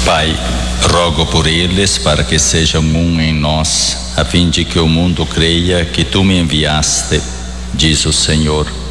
Pai, rogo por eles para que sejam um em nós, a fim de que o mundo creia que tu me enviaste, diz o Senhor.